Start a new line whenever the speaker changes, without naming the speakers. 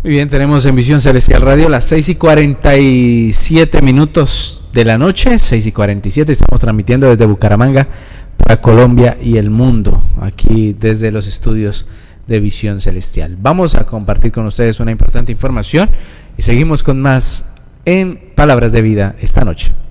Muy bien, tenemos en Visión Celestial Radio las 6:47 de la noche, 6:47, estamos transmitiendo desde Bucaramanga para Colombia y el mundo, aquí desde los estudios de Visión Celestial. Vamos a compartir con ustedes una importante información y seguimos con más en Palabras de Vida esta noche.